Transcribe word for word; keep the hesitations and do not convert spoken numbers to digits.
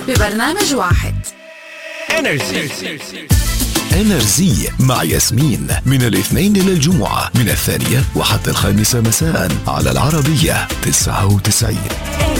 ببرنامج واحد. انرجي انرجي مع ياسمين من الاثنين إلى الجمعة من الثانية وحتى الخامسة مساء على العربية تسعة وتسعين.